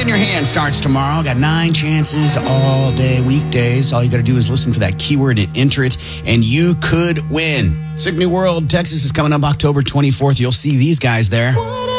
Your Hand starts tomorrow. Got 9 chances all day, weekdays. All you got to do is listen for that keyword and enter it, and you could win. Sick New World, Texas is coming up October 24th. You'll see these guys there.